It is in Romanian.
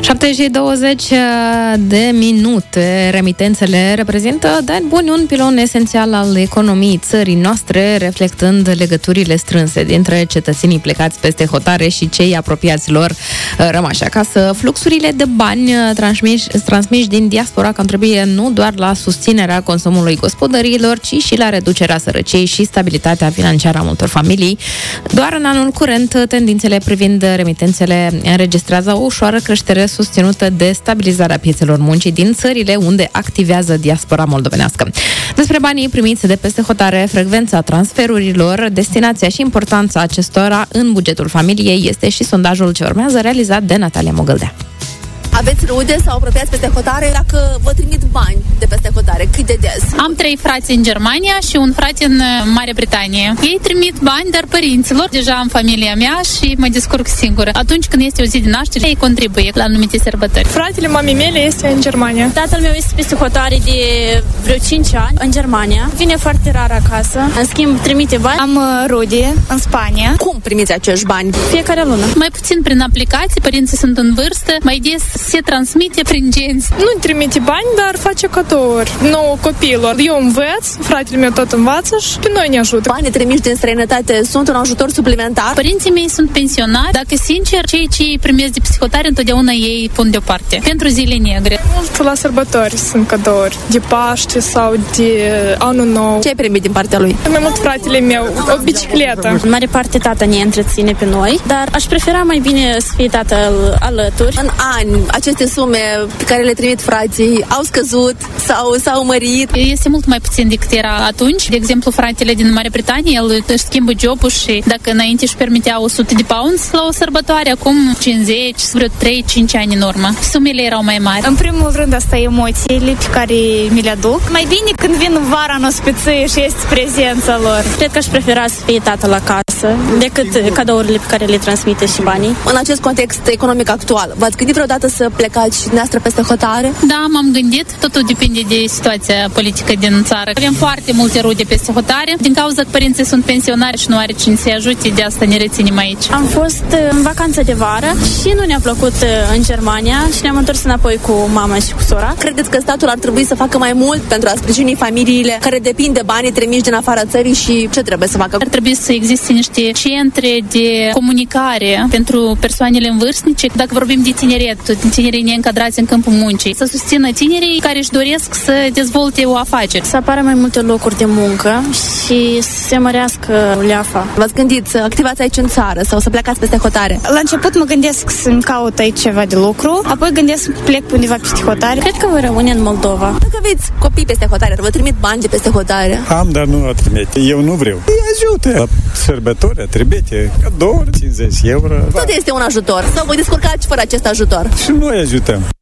7:20 de minute. Remitențele reprezintă de ani buni un pilon esențial al economiei țării noastre, reflectând legăturile strânse dintre cetățenii plecați peste hotare și cei apropiați lor rămași acasă. Fluxurile de bani transmiși din diaspora contribuie nu doar la susținerea consumului gospodăriilor, ci și la reducerea sărăciei și stabilitatea financiară a multor familii. Doar în anul curent, tendințele privind remitențele înregistrează o ușoară creștere susținută de stabilizarea piețelor muncii din țările unde activează diaspora moldovenească. Despre banii primiți de peste hotare, frecvența transferurilor, destinația și importanța acestora în bugetul familiei este și sondajul ce urmează, realizat de Natalia Mogâldea. Aveți rude sau apropiați peste hotare? Dacă vă trimit bani de peste hotare, cât de des? Am 3 frați în Germania și un frate în Marea Britanie. Ei trimit bani, dar părinților. Deja am familia mea și mă descurc singură. Atunci când este o zi de naștere, ei contribuie la anumite sărbători. Fratele mamei mele este în Germania. Tatăl meu este peste hotare de vreo 5 ani în Germania. Vine foarte rar acasă. În schimb, trimite bani. Am rude în Spania. Cum primiți acești bani? Fiecare lună. Mai puțin prin aplicații, părinții sunt în vârstă, mai des se transmite prin genți. Nu trimite bani, dar face cadouri nouă copiilor. Eu învăț, fratele meu tot învață și pe noi ne ajută. Banii trimiși din străinătate sunt un ajutor suplimentar? Părinții mei sunt pensionari. Dacă sincer, cei ce primesc de psihotare întotdeauna ei pun deoparte. Pentru zile negre. Mult la sărbători sunt cadouri. De Paște sau de Anul Nou. Ce ai primit din partea lui? Mai mult fratele meu, o bicicletă. În mare parte tata ne întreține pe noi, dar aș prefera mai bine să fie tatăl alături. În ani, aceste sume pe care le trimit frații au scăzut sau s-au mărit? Este mult mai puțin decât era atunci. De exemplu, fratele din Marea Britanie, el își schimbă jobul și dacă înainte își permitea 100 de pounds la o sărbătoare, acum 50, vreo 3-5 ani în urmă. Sumele erau mai mari. În primul rând, asta emoțiile pe care mi le aduc. Mai bine când vin vara în ospiție și este prezența lor. Cred că aș prefera să fie tatăl acasă decât cadourile pe care le transmite și banii. În acest context economic actual, v-ați gândit vreodată să plecați și dumneavoastră peste hotare? Da, m-am gândit. Totul depinde de situația politică din țară. Avem foarte multe rude peste hotare. Din cauza că părinții sunt pensionari și nu are cine să-i ajute, de asta ne reținem aici. Am fost în vacanță de vară și nu ne-a plăcut în Germania și ne-am întors înapoi cu mama și cu sora. Credeți că statul ar trebui să facă mai mult pentru a sprijini familiile care depind de banii trimiși din afara țării și ce trebuie să facă? Ar trebui să existe niște centre de comunicare pentru persoanele învârstnice. Dacă vorbim de tineret, tinerii neîncadrați în câmpul muncii, să susțină tinerii care își doresc să dezvolte o afacere. Să apară mai multe locuri de muncă și să se mărească leafa. V-ați gândit să activați aici în țară sau să plecați peste hotare? La început mă gândesc să-mi caut aici ceva de lucru, apoi gândesc să plec pe undeva peste hotare. Cred că voi rămâne în Moldova. Dacă aveți copii peste hotare, vă trimit bani de peste hotare? Am, dar nu o trimit. Eu nu vreau. Îi ajute. La sărbători trimite cadouri, 50 euro. Tot este un ajutor. Sau vă descurcați fără acest ajutor? Și noi ajutăm.